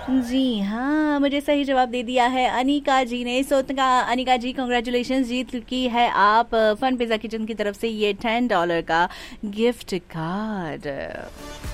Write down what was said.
जी हाँ, मुझे सही जवाब दे दिया है अनिका जी ने। सो अनिका जी कॉन्ग्रेचुलेशन, जीत चुकी है आप फन पिज्जा किचन की तरफ से ये $10 का गिफ्ट कार्ड।